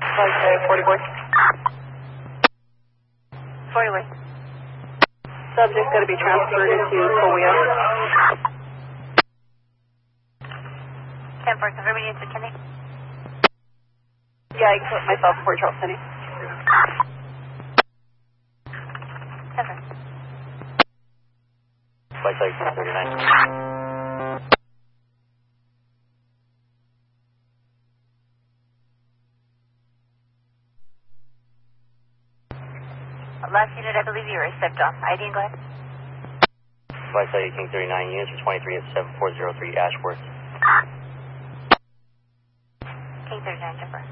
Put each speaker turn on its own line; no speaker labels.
Okay, 40 boy.
40 way.
Subject's got to be transferred into Kowea.
10-4, confirming into Kennedy.
Yeah, I can put myself before Charles City.
10-4.
Flight site 39.
Last unit, I believe you were stepped off. ID and go ahead.
Flight site King 39 units for 23 at 7403 Ashworth.
King 39, 10-4.